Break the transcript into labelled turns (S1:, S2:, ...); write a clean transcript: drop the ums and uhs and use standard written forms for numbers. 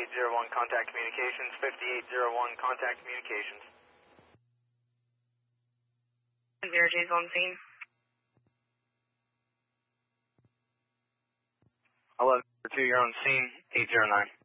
S1: 5801 contact communications. 5801 contact communications.
S2: 0J's on scene.
S1: 11-2, you're on scene. 809.